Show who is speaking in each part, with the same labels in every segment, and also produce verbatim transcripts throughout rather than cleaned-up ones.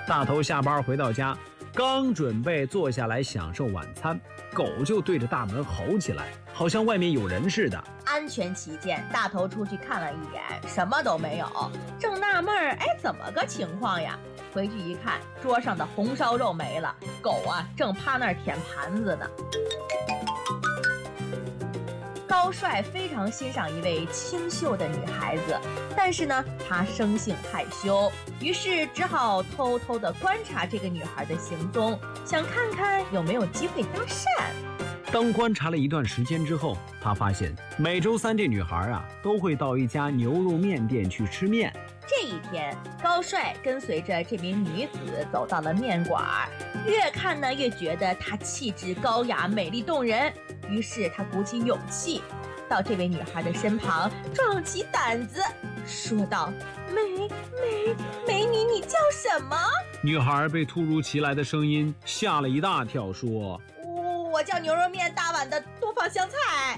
Speaker 1: 大头下班回到家，刚准备坐下来享受晚餐，狗就对着大门吼起来，好像外面有人似的。
Speaker 2: 安全起见，大头出去看了一眼，什么都没有。正纳闷儿，哎，怎么个情况呀？回去一看，桌上的红烧肉没了，狗啊正趴那儿舔盘子呢。高帅非常欣赏一位清秀的女孩子，但是呢，他生性害羞，于是只好偷偷地观察这个女孩的行踪，想看看有没有机会搭讪。
Speaker 1: 当观察了一段时间之后，他发现每周三这女孩啊都会到一家牛肉面店去吃面。
Speaker 2: 这一天，高帅跟随着这名女子走到了面馆，越看呢越觉得她气质高雅、美丽动人。于是他鼓起勇气，到这位女孩的身旁，壮起胆子，说道：“美美美女，你叫什么？”
Speaker 1: 女孩被突如其来的声音吓了一大跳，说：“
Speaker 2: 哦，我叫牛肉面大碗的多放香菜。”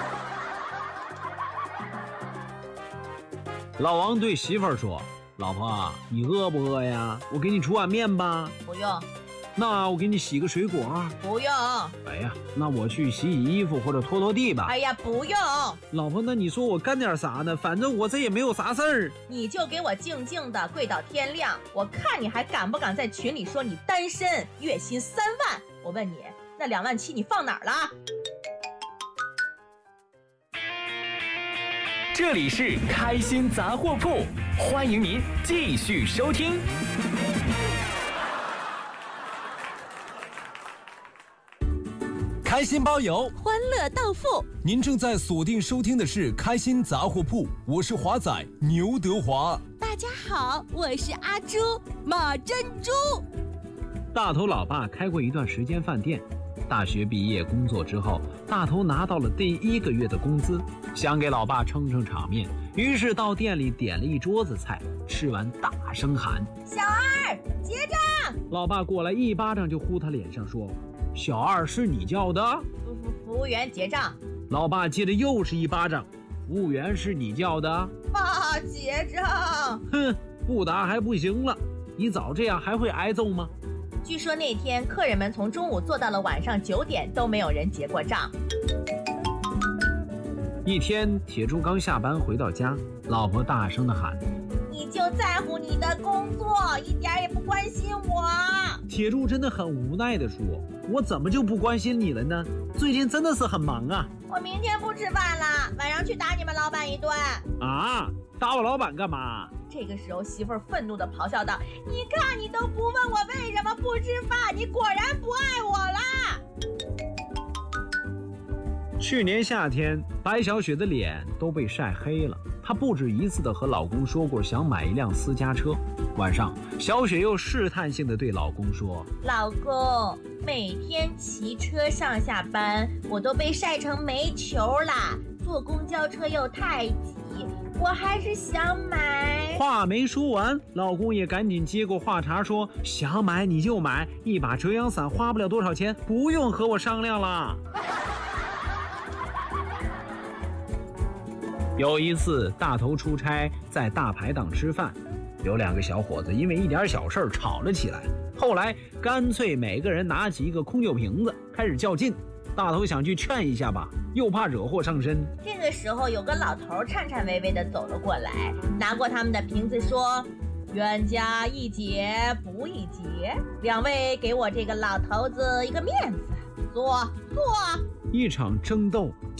Speaker 1: 老王对媳妇儿说：“老婆，你饿不饿呀？我给你煮碗面吧。”“
Speaker 2: 不用。”“
Speaker 1: 那我给你洗个水果。”“
Speaker 2: 不用。”“
Speaker 1: 哎呀，那我去洗洗衣服或者拖拖地吧。”“
Speaker 2: 哎呀，不用。”“
Speaker 1: 老婆，那你说我干点啥呢？反正我这也没有啥事儿。”“
Speaker 2: 你就给我静静的跪到天亮，我看你还敢不敢在群里说你单身，月薪三万。我问你，那两万七你放哪儿了？”
Speaker 3: 这里是开心杂货铺，欢迎您继续收听。
Speaker 4: 开心包邮，
Speaker 2: 欢乐到付。
Speaker 4: 您正在锁定收听的是开心杂货铺，我是华仔牛德华。
Speaker 2: 大家好，我是阿朱马珍珠。
Speaker 1: 大头老爸开过一段时间饭店，大学毕业工作之后，大头拿到了第一个月的工资，想给老爸撑撑场面，于是到店里点了一桌子菜，吃完大声喊：“
Speaker 2: 小二，结账！”
Speaker 1: 老爸过来一巴掌就呼他脸上，说：“小二是你叫的？”“
Speaker 2: 服服服务员结账。”
Speaker 1: 老爸接着又是一巴掌：“服务员是你叫的？”“
Speaker 2: 爸，结账！”“
Speaker 1: 哼，不打还不行了，你早这样还会挨揍吗？”
Speaker 2: 据说那天客人们从中午做到了晚上九点，都没有人结过账。
Speaker 1: 一天，铁柱刚下班回到家，老婆大声地喊：“
Speaker 2: 你就在乎你的工作，一点也不关心我。”
Speaker 1: 铁柱真的很无奈地说：“我怎么就不关心你了呢？最近真的是很忙啊。”“
Speaker 2: 我明天不吃饭了，晚上去打你们老板一顿。”“
Speaker 1: 啊，打我老板干嘛？”
Speaker 2: 这个时候，媳妇儿愤怒地咆哮道：“你看，你都不问我为什么不吃饭，你果然不爱我啦！”
Speaker 1: 去年夏天，白小雪的脸都被晒黑了。她不止一次地和老公说过想买一辆私家车。晚上，小雪又试探性地对老公说：“
Speaker 2: 老公，每天骑车上下班，我都被晒成煤球啦，坐公交车又太挤，我还是想买。”
Speaker 1: 话没说完，老公也赶紧接过话茬说：“想买你就买，一把遮阳伞花不了多少钱，不用和我商量了。”有一次，大头出差在大排档吃饭，有两个小伙子因为一点小事吵了起来，后来干脆每个人拿起一个空酒瓶子开始较劲。大头想去劝一下吧，又怕惹祸上身。
Speaker 2: 这个时候，有个老头颤颤巍巍地走了过来，拿过他们的瓶子说：“冤家宜解不宜结，两位给我这个老头子一个面子，坐坐。”
Speaker 1: 一场争斗